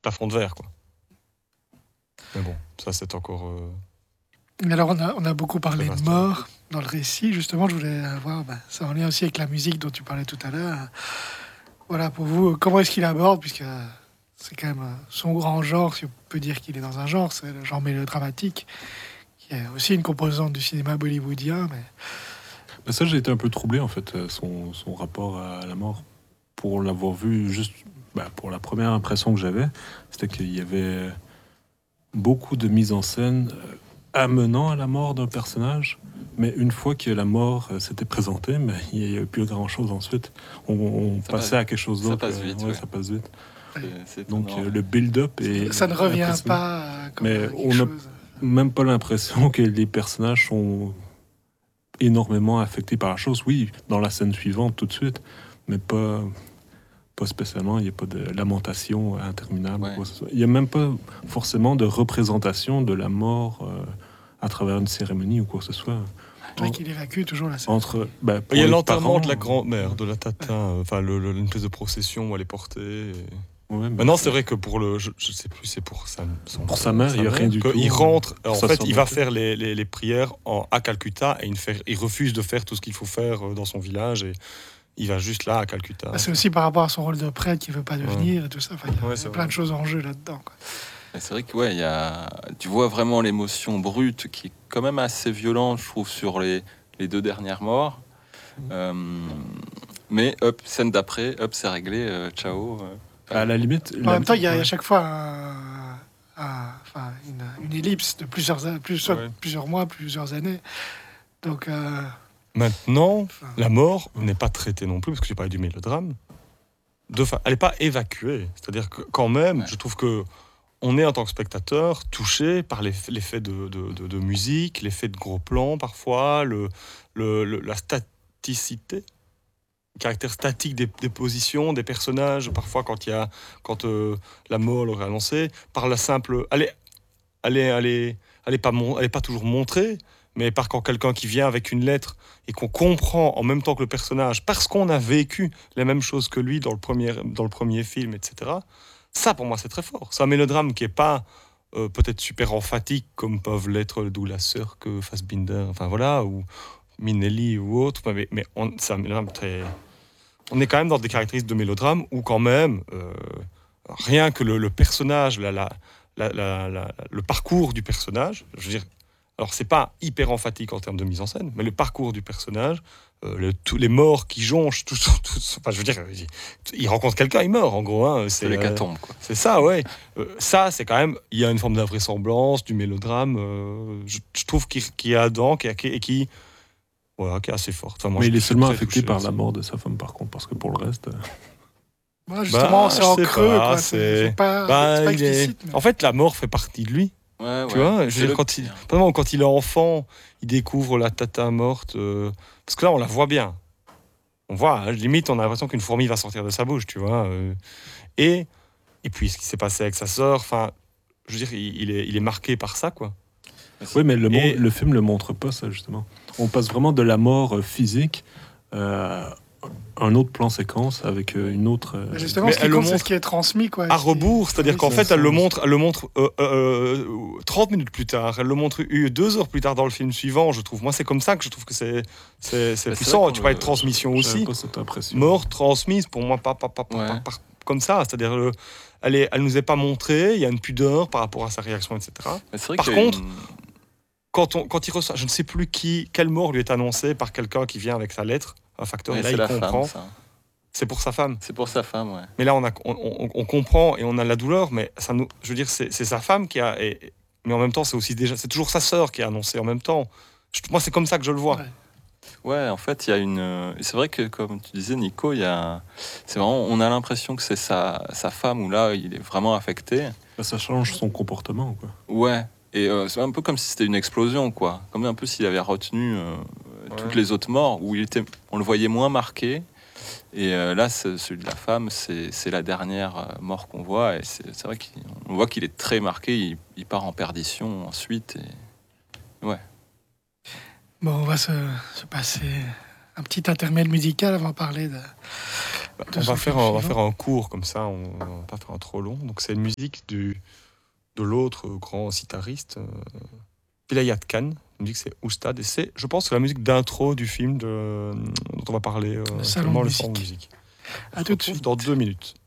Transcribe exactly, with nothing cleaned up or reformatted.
plafond de verre, quoi. Mais bon, ça c'est encore... Euh... Alors on a, on a beaucoup parlé de mort dans le récit, justement, je voulais voir, ben, ça en lien aussi avec la musique dont tu parlais tout à l'heure. Voilà, pour vous, comment est-ce qu'il aborde, puisque c'est quand même son grand genre, si on peut dire qu'il est dans un genre, c'est le genre mélodramatique, qui est aussi une composante du cinéma bollywoodien, mais... Ben ça, j'ai été un peu troublé, en fait, son, son rapport à la mort, pour l'avoir vu juste... Ben, pour la première impression que j'avais, c'était qu'il y avait beaucoup de mise en scène amenant à la mort d'un personnage, mais une fois que la mort euh, s'était présentée, mais il n'y a plus grand-chose ensuite. On, on passait passe, à quelque chose d'autre. Ça passe vite. Euh, ouais, ouais. ça passe vite. C'est, c'est Donc euh, le build-up est... Ça ne revient pas comme mais quelque on chose. n'a même pas l'impression que les personnages sont énormément affectés par la chose. Oui, dans la scène suivante, tout de suite, mais pas... Pas spécialement, il n'y a pas de lamentation interminable. Ouais. Il n'y a même pas forcément de représentation de la mort euh, à travers une cérémonie ou quoi que ce soit. C'est vrai qu'il évacue toujours la scène. Entre, bah, Il y a l'enterrement parents, de la grand-mère, de la tata, ouais. Enfin le, le, une espèce de procession où elle est portée. Et... Ouais, bah, Maintenant, c'est vrai que pour le, je, je sais plus, c'est pour sa, son, pour sa mère, il n'y a rien du tout. Il rentre, en ça fait, il va faire les, les, les prières en, à Calcutta et il, fait, il refuse de faire tout ce qu'il faut faire dans son village et il va juste là à Calcutta. Bah, c'est aussi par rapport à son rôle de prêtre qu'il veut pas devenir ouais. et tout ça. Enfin, il y a, ouais, il y a plein vrai. de choses en jeu là-dedans, quoi. C'est vrai que ouais, il y a, tu vois vraiment l'émotion brute qui est quand même assez violente, je trouve, sur les, les deux dernières morts. Mmh. Euh, mais hop, scène d'après, hop, c'est réglé, euh, ciao. Euh. À la limite. En la... même temps, il y a à chaque fois un, un, enfin, une, une ellipse de plusieurs, plusieurs, ouais. plusieurs mois, plusieurs années. Donc. Euh... Maintenant, enfin... la mort n'est pas traitée non plus, parce que j'ai parlé du mélodrame. De fa... Elle n'est pas évacuée. C'est-à-dire que quand même, ouais. je trouve que on est en tant que spectateur touché par l'effet de, de, de, de musique, l'effet de gros plans parfois, le, le, le, la staticité, le caractère statique des, des positions, des personnages, parfois quand, il y a, quand euh, la mort l'aurait annoncé, par la simple... Elle n'est elle est, elle est, elle est pas, elle est pas toujours montrée, mais par quand quelqu'un qui vient avec une lettre et qu'on comprend en même temps que le personnage, parce qu'on a vécu les mêmes choses que lui dans le premier, dans le premier film, et cetera. Ça, pour moi, c'est très fort. C'est un mélodrame qui n'est pas euh, peut-être super emphatique, comme peuvent l'être D'où la sœur que Fassbinder, enfin voilà, ou Minelli ou autre, mais, mais on, c'est un mélodrame très... On est quand même dans des caractéristiques de mélodrame où quand même, euh, rien que le, le personnage, la, la, la, la, la, le parcours du personnage, je veux dire, alors c'est pas hyper emphatique en termes de mise en scène, mais le parcours du personnage, euh, le, tous les morts qui jonchent, tout, tout, tout, enfin je veux dire, il, il rencontre quelqu'un, il meurt en gros. Hein, c'est l'hécatombe, quoi. C'est ça, ouais. Euh, ça, c'est quand même, il y a une forme d'invraisemblance, du mélodrame, euh, je, je trouve qu'il, qu'il y a dedans, qui, qui, et qui, voilà, qui est assez forte. Enfin, moi, mais je, il est seulement affecté touché, par ça. La mort de sa femme, par contre, parce que pour le reste... Euh... Ouais, justement, bah, c'est en creux, pas, quoi. C'est, c'est, c'est pas, bah, c'est pas est... explicite. Mais... En fait, la mort fait partie de lui. Ouais, tu ouais. vois, je veux dire, quand, il, quand il est enfant, il découvre la tata morte. Euh, parce que là, on la voit bien. On voit, hein, limite, on a l'impression qu'une fourmi va sortir de sa bouche, tu vois. Euh, et, et puis, ce qui s'est passé avec sa sœur, enfin, je veux dire, il, il, est, il est marqué par ça, quoi. Oui, mais le, et... le film le montre pas, ça, justement. On passe vraiment de la mort physique euh, à un autre plan séquence avec une autre... Euh... Justement, mais ce qui compte, c'est ce qui est transmis, quoi. À rebours, c'est-à-dire oui, qu'en fait, elle le montre, elle le montre euh, euh, trente minutes plus tard, elle le montre deux heures plus tard dans le film suivant, je trouve. Moi, c'est comme ça que je trouve que c'est, c'est, c'est puissant. Tu parlais de transmission aussi. Mort transmise, pour moi, pas, pas, pas, ouais. pas, pas, pas comme ça. C'est-à-dire, le, elle, est, elle nous est pas montrée, il y a une pudeur par rapport à sa réaction, et cetera. Par contre, une... quand, on, quand il reçoit, je ne sais plus qui, quelle mort lui est annoncée par quelqu'un qui vient avec sa lettre, un facteur, et là, il comprend. Femme, c'est pour sa femme. C'est pour sa femme, ouais. Mais là, on, a, on, on, on comprend et on a la douleur, mais ça nous, je veux dire, c'est, c'est sa femme qui a... Et, mais en même temps, c'est aussi déjà... C'est toujours sa sœur qui a annoncé en même temps. Je, moi, c'est comme ça que je le vois. Ouais, ouais en fait, il y a une... C'est vrai que, comme tu disais, Nico, il y a... C'est vraiment... On a l'impression que c'est sa, sa femme, où là, il est vraiment affecté. Ça change son comportement, quoi. Ouais. Et euh, c'est un peu comme si c'était une explosion, quoi. Comme un peu s'il avait retenu euh, ouais. toutes les autres morts, où il était... on le voyait moins marqué. Et euh, là, c'est, celui de la femme, c'est, c'est la dernière euh, mort qu'on voit. Et c'est, c'est vrai qu'on voit qu'il est très marqué. Il, il part en perdition ensuite. Et... Ouais. Bon, on va se, se passer un petit intermède musical avant de parler de, Bah, De on, son va faire film un, on va suivant. faire un cours comme ça, on ne va pas faire un trop long. Donc c'est une musique du, de l'autre grand sitariste, euh, Vilayat Khan. La musique c'est Oustad et c'est, je pense, c'est la musique d'intro du film de, dont on va parler euh, Le salon actuellement, de le musique. salon de musique. À On se tout de retrouve suite. dans deux minutes.